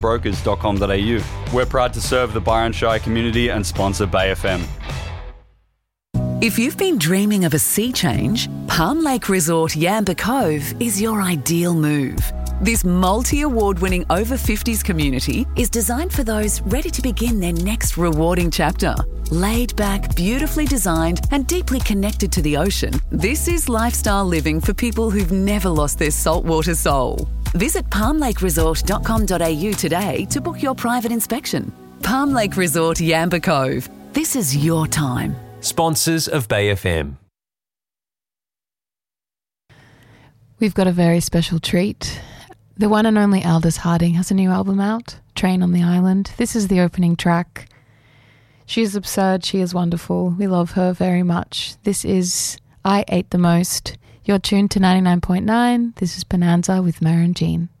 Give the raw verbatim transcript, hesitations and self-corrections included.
brokers dot com dot a u. We're proud to serve the Byron Shire community and sponsor Bay F M. If you've been dreaming of a sea change, Palm Lake Resort Yamba Cove is your ideal move. This multi-award-winning over fifties community is designed for those ready to begin their next rewarding chapter. Laid back, beautifully designed and deeply connected to the ocean, this is lifestyle living for people who've never lost their saltwater soul. Visit palm lake resort dot com dot a u today to book your private inspection. Palm Lake Resort Yamba Cove. This is your time. Sponsors of Bay F M. We've got a very special treat. The one and only Aldous Harding has a new album out, Train on the Island. This is the opening track. She is absurd. She is wonderful. We love her very much. This is I Ate the Most. You're tuned to ninety-nine point nine. This is Bonanza with Maren Jean.